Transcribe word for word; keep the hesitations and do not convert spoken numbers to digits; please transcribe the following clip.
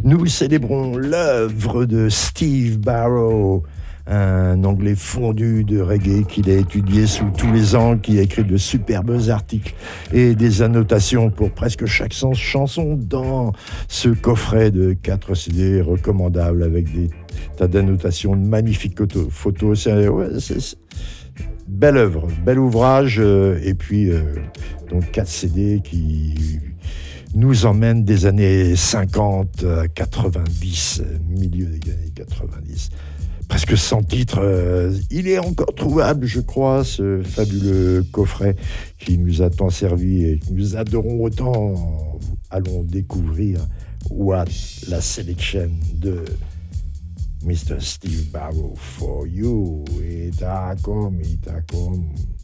Nous célébrons l'œuvre de Steve Barrow, un Anglais fondu de reggae qu'il a étudié sous tous les angles, qui a écrit de superbes articles et des annotations pour presque chaque chanson dans ce coffret de quatre C D recommandables avec des tas d'annotations, de magnifiques photos. C'est, ouais, c'est, c'est belle œuvre, bel ouvrage, euh, et puis euh, donc quatre C D qui nous emmènent des années cinquante à quatre-vingt-dix, milieu des années quatre-vingt-dix. Presque cent titres. Euh, il est encore trouvable, je crois, ce fabuleux coffret qui nous a tant servi et que nous adorons autant. Allons découvrir What, la sélection de mister Steve Barrow for you. Et t'as comme, et t'as comme.